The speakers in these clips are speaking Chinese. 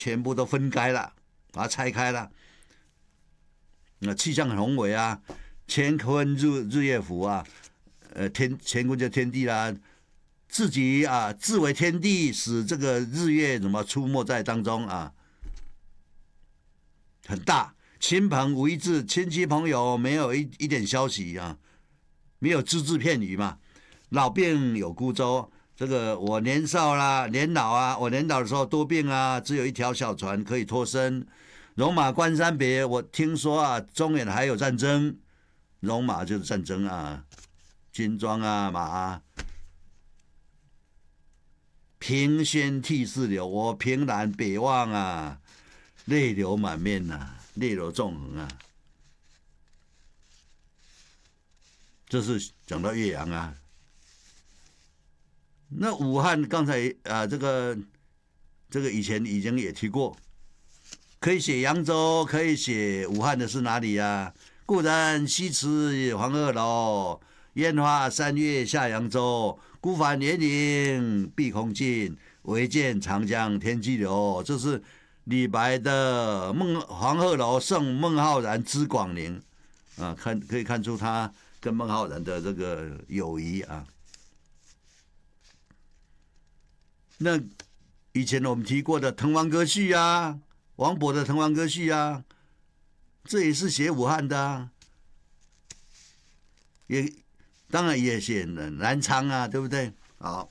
全部都分开了，把它拆开了。那气象很宏伟啊，乾坤日月符啊，乾坤就天地啦，自己啊自为天地，使这个日月怎么出没在当中啊，很大。亲朋无一字，亲戚朋友没有一点消息啊，没有只字片语嘛。老病有孤舟，这个我年少啦，年老啊，我年老的时候多病啊，只有一条小船可以脱身。戎马关山别，我听说啊，中原还有战争，戎马就是战争啊，军装啊，马啊。平轩涕泗流，我凭栏北望啊，泪流满面啊，泪流纵横啊。这是讲到岳阳啊。那武汉刚才啊，这个以前已经也提过，可以写扬州，可以写武汉的是哪里啊？故人西辞黄鹤楼，烟花三月下扬州。孤帆远影碧空尽，唯见长江天际流。这是李白的黄鹤楼送孟浩然之广陵啊，可以看出他跟孟浩然的这个友谊啊。那以前我们提过的《滕王阁序》啊，王勃的《滕王阁序》啊，这也是写武汉的啊，当然也写南昌啊，对不对？好，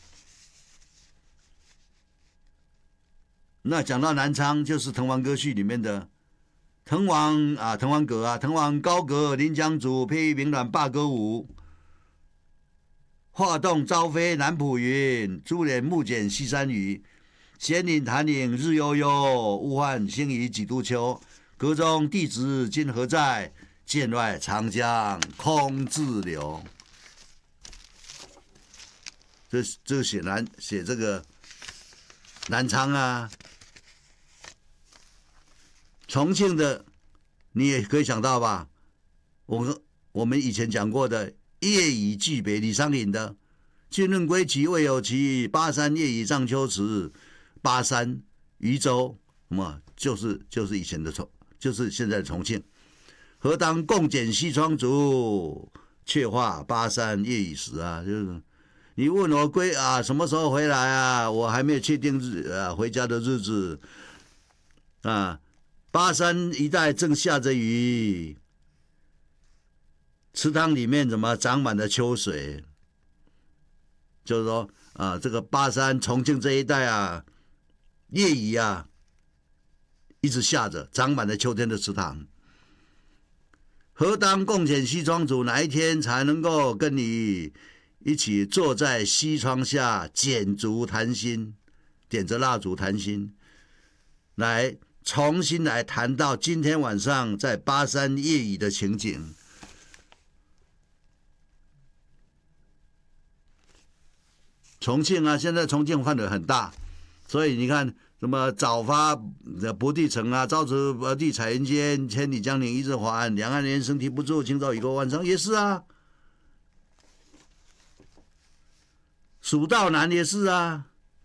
那讲到南昌，就是《滕王阁序》里面的滕王啊，滕王阁啊，滕王高阁临江渚，佩玉鸣鸾罢歌舞。画栋朝飞南浦云，珠帘暮剪西山雨。闲岭潭影日悠悠，物换星移几度秋。阁中弟子今何在？剑外长江空自流。这写这个南昌啊，重庆的你也可以想到吧？我们以前讲过的夜以寄北，李商隐的“君论归期未有期，巴山夜雨涨秋池”。巴山、渝州，什么就是以前的就是现在的重庆。何当共剪西窗烛，却话巴山夜雨时啊，就是你问我什么时候回来啊？我还没有确定回家的日子啊。巴山一带正下着雨，池塘里面怎么长满了秋水？就是说啊，这个巴山、重庆这一带啊，夜雨啊，一直下着，长满了秋天的池塘。何当共剪西窗烛？哪一天才能够跟你一起坐在西窗下剪烛谈心，点着蜡烛谈心，来重新来谈到今天晚上在巴山夜雨的情景。重庆啊，现在重庆范围很大，所以你看什么早发不地城啊，朝辞地彩云间，千里江陵一日还，两岸猿声啼不住，今朝雨过万丈，也是啊。蜀道难也是啊。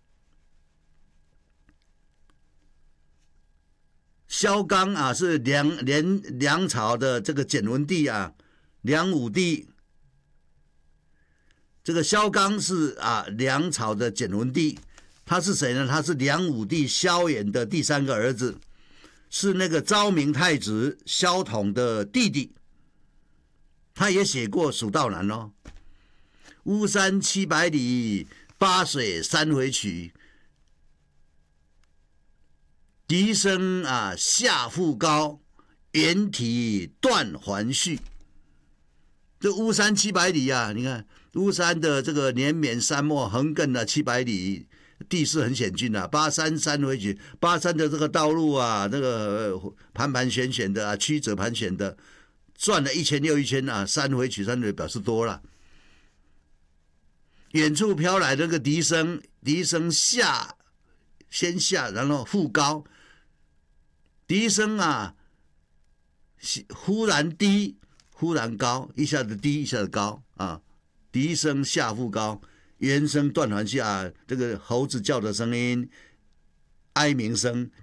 萧纲啊，是梁朝的这个简文帝啊，梁武帝。这个萧纲是梁朝的简文帝，他是谁呢？他是梁武帝萧衍的第三个儿子，是那个昭明太子萧统的弟弟。他也写过《蜀道难》哦。巫山700里，巴水3回曲。笛声下复高，猿啼断还续。这巫山700里啊，你看巫山的这个连绵山脉横亘了700里，地势很险峻啊。巴山3回曲，巴山的这个道路啊，那个盘盘旋旋的啊，曲折盘旋的，转了一圈又一圈啊，3回曲3回表示多了。远处飘来这个笛声，笛声先下，然后复高。笛声啊，忽然低，忽然高，一下子低，一下子高啊！笛声下复高，猿声断还续啊！这个猴子叫的声音，哀鸣声